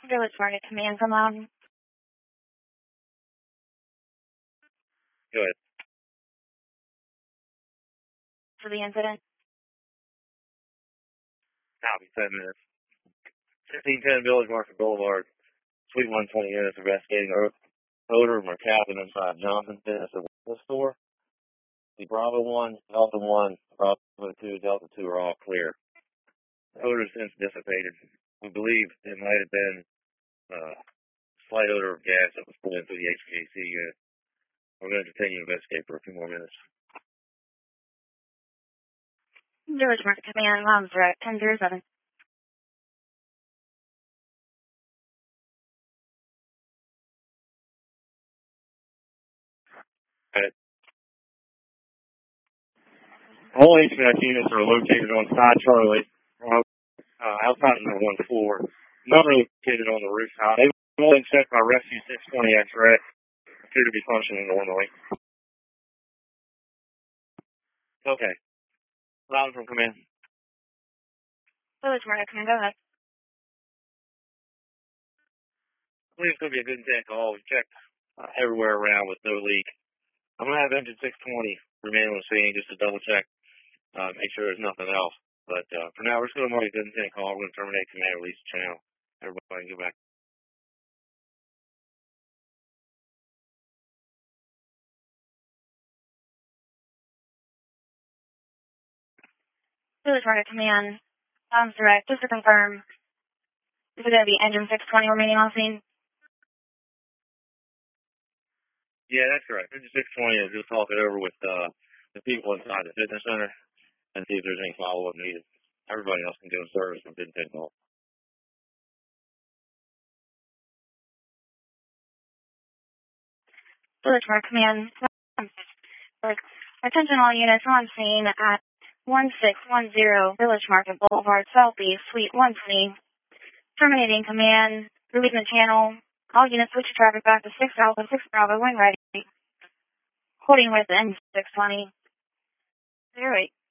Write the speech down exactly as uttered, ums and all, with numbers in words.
Village Market Command from Loudon. Go ahead. For the incident. Copy, ten minutes. fifteen ten Village Market Boulevard, Suite one twenty units investigating odor of mercaptan inside Johnson Fitness at the store. The Bravo one, Delta one, Bravo two, Delta two are all clear. The odor has since dissipated. We believe it might have been uh, slight odor of gas that was put into the H V A C unit. We're going to continue to investigate for a few more minutes. Village Market Command, Loudon Direct, ten zero seven. Right. All H V A C units are located on side Charlie, uh, outside of number one floor. None are located on the rooftop. They've all been checked by Rescue six twenty X-ray. Appear to be functioning normally. Okay. Loud from command. Village Market Command, go ahead. I believe it's going to be a good intent call. We've checked uh, everywhere around with no leak. I'm going to have engine six twenty remain on the scene just to double check, uh, make sure there's nothing else. But uh, for now, we're just going to mark a good intent call. We're going to terminate command, release the channel. Everybody can go back. Village Market Command, Loudon Direct, just to confirm, is it going to be engine six twenty remaining on scene? Yeah, that's correct. Engine six twenty is just talk it over with uh, the people inside the fitness center and see if there's any follow-up needed. Everybody else can go in service from good intent call. Village Market Command, attention all units on scene at one six one zero Village Market Boulevard, Southeast, Suite one twenty. Terminating command, releasing the channel. All units switch your traffic back to six Alpha, six Bravo, when ready. Holding with engine six twenty. zero eight.